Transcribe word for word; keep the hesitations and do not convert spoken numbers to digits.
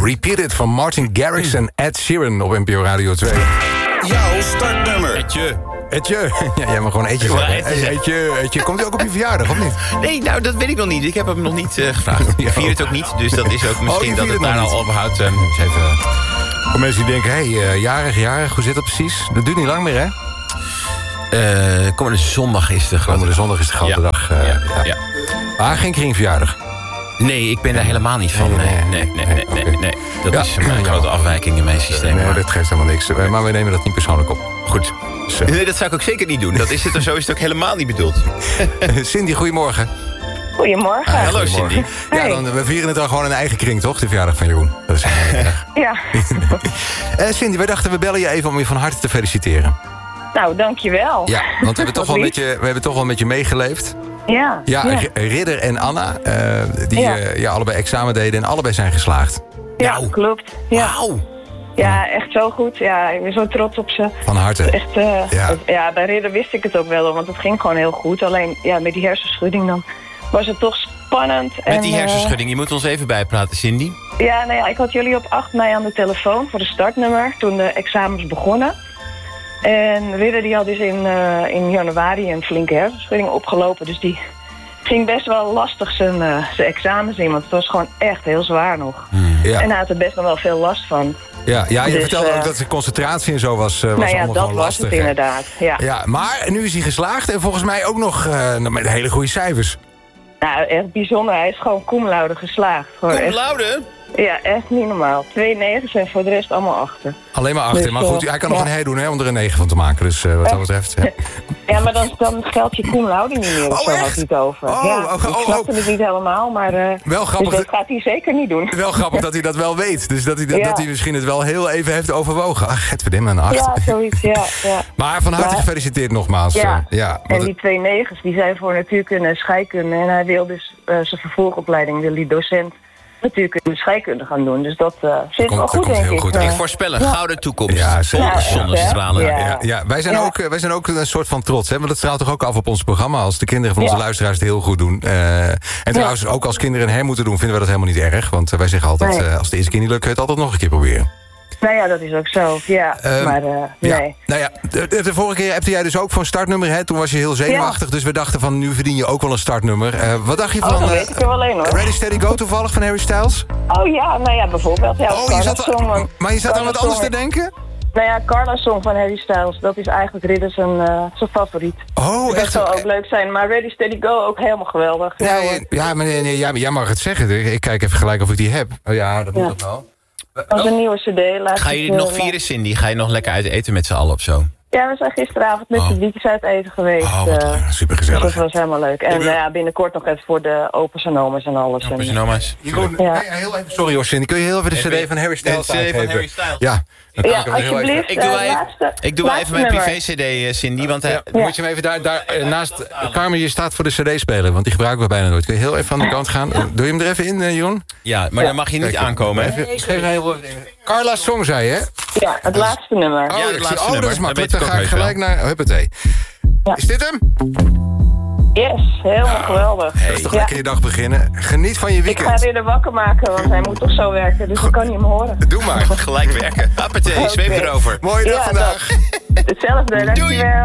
Repeat It van Martin Garrix en Ed Sheeran op N P O Radio twee. Jouw startnummer. Etje. Etje. Ja, jij mag gewoon Etje zeggen. Etje zeggen. Etje, Etje. Komt hij ook op je verjaardag, of niet? Nee, nou, dat weet ik nog niet. Ik heb hem nog niet uh, gevraagd. Ik vier het ook niet, dus dat is ook misschien oh, dat het het daar al overhoudt. Uh, eens even... Voor mensen die denken, hé, hey, uh, jarig, jarig, hoe zit dat precies? Dat duurt niet lang meer, hè? Uh, komende zondag is de grote Komende zondag is de grote ja. dag. Uh, ja. Ja. Ja. Maar geen kringverjaardag. Nee, ik ben daar helemaal niet van. Nee, nee, nee, nee, nee. nee, nee. Dat Ja. is een grote afwijking in mijn systeem. Nee, maar. dat geeft helemaal niks. Maar we nemen dat niet persoonlijk op. Goed. Dus, uh, Nee, dat zou ik ook zeker niet doen. Dat is het, zo is het ook helemaal niet bedoeld. Cindy, goedemorgen. Goedemorgen. Ah, Hallo, goedemorgen. Cindy. Ja, dan, we vieren het dan gewoon in eigen kring, toch? De verjaardag van Jeroen. Dat is heel erg. Ja. uh, Cindy, wij dachten we bellen je even om je van harte te feliciteren. Nou, dankjewel. Ja, want we hebben toch wel Wat met je, we hebben toch wel met je meegeleefd. Ja. Ja, ja. R- Ridder en Anna, uh, die Ja. uh, ja, allebei examen deden en allebei zijn geslaagd. Ja, Nou. klopt. Ja. Wauw. ja, echt zo goed. Ja, ik ben zo trots op ze. Van harte. Echt, uh, Ja. het- ja, bij Ridder wist ik het ook wel, want het ging gewoon heel goed. Alleen, ja, met die hersenschudding dan was het toch spannend. Met die en, hersenschudding, je moet ons even bijpraten, Cindy. Uh, ja, nou ja, ik had jullie op acht mei aan de telefoon voor de startnummer, toen de examens begonnen. En Ridder die had dus in, uh, in januari een flinke hersenschudding opgelopen, dus die ging best wel lastig zijn, uh, zijn examens in, want het was gewoon echt heel zwaar nog. Ja, En hij had er best nog wel veel last van. ja, ja je Dus, vertelde uh, ook dat de concentratie en zo was, uh, was nou ja, allemaal dat gewoon was lastig. het hè? inderdaad. Ja. Ja, maar nu is hij geslaagd en volgens mij ook nog uh, met hele goede cijfers. Nou, echt bijzonder. Hij is gewoon cum laude geslaagd. Gewoon Kom, echt, Laude. ja, echt niet normaal. Twee negens en voor de rest allemaal achter. Alleen maar achter. Dus, Maar goed, uh, hij kan nog ja. een hey doen hè, om er een negen van te maken. Dus uh, wat dat betreft. Ja. Ja, maar dan, dan geldt je cum laude niet meer. Of Oh, zo echt? had hij het over. Oh, ja, oh, ik oh, snapte oh. het niet helemaal, maar uh, Wel dus grappig. dat gaat hij zeker niet doen. Wel grappig dat hij dat wel weet. Dus dat hij, dat, Ja. dat hij misschien het wel heel even heeft overwogen. Ach, het verdimmen een acht. Ja, zoiets, ja. ja. Maar van harte Maar- gefeliciteerd nogmaals. Ja. Uh, ja, want En het- die twee negens, die zijn voor natuurkunde en scheikunde. En hij wil dus uh, zijn vervolgopleiding, wil die docent natuurkunde en scheikunde gaan doen. Dus dat uh, zit komt- wel dat goed, komt denk heel ik. goed Uh, uit. Ik voorspel een Ja. gouden toekomst. Ja, Vol zeker. Ja, zonnestralen. ja. Ja, ja. Wij, zijn Ja. ook, uh, wij zijn ook een soort van trots. Hè? Want dat straalt toch ook af op ons programma. Als de kinderen van onze Ja. luisteraars het heel goed doen. Uh, en trouwens, ook als kinderen een her moeten doen, vinden we dat helemaal niet erg. Want uh, wij zeggen altijd, Nee. uh, als het de eerste keer niet lukt, kun je het altijd nog een keer proberen. Nou ja, dat is ook zo. Ja, Ehm, maar uh, Ja. nee. Nou ja, de, de- de vorige keer heb jij dus ook voor een startnummer. Hè? Toen was je heel zenuwachtig. Dus we dachten van, nu verdien je ook wel een startnummer. Uh, wat dacht je Oh, van dan uh, weet ik er wel een, hoor. Ready, Steady, Go toevallig van Harry Styles? Oh ja, nou ja, bijvoorbeeld. Ja, Oh, je Carla zat Song, er, want- maar je zat aan Carla wat anders te Song- denken? Nou ja, Carla Song van Harry Styles, dat is eigenlijk Ridder zijn, uh, zijn favoriet. Oh, Dat echt? zou ook leuk zijn, maar Ready Steady Go ook helemaal geweldig. Ja, Ja, hoor. ja, ja, maar nee, nee, jij, jij mag het zeggen. Ik kijk even gelijk of ik die heb. Oh ja, dat moet Ja. ook wel. Dat is een nieuwe cd. laat Ga ik, je dit uh, nog vieren, Cindy? Ga je nog lekker uit eten met z'n allen of zo? Ja, we zijn gisteravond met Oh. de wietjes uit eten geweest. Oh, wat uh, leuk. dus Supergezellig. dat was helemaal leuk. En nou ja, binnenkort nog even voor de opa's en oma's en alles. Opa En, en oma's. Jeroen, Ja. hey, heel even, sorry hoor, Cindy. Kun je heel even de Even- cd van Harry Styles de C D van uitgeven? Harry Styles. Ja. Dan kan ja, ik hem er heel even- alsjeblieft. Ik doe uh, wel even, laatste, ik doe wel even laatste mijn nummer. privé-cd, eh, Cindy. Want hij, Ja, dan moet je hem even daar, daar eh, naast... Carmen, je staat voor de cd-speler, want die gebruiken we bijna nooit. Kun je heel even aan de kant gaan? Doe je hem er even in, eh, Jeroen? ja, maar dan mag je niet Kijk, aankomen, hè? Even, geef een heel... Carla's Song, zei je, hè? Ja, het laatste nummer. Oh, Ja, het ik zie- laatste oh, dat nummer. is makkelijk. Dat Dan weet ga ik ik ook gelijk heus naar... Huppatee. Ja. Is dit hem? Yes, helemaal geweldig. Dat is toch Ja. lekker je dag beginnen. Geniet van je Ik ga weekend. weer wakker maken, want hij moet toch zo werken. Dus ik kan niet hem horen. Doe maar. Gelijk werken. Hoppatee, zweep Oké. erover. Mooie dag Ja, vandaag. Hetzelfde, dankjewel.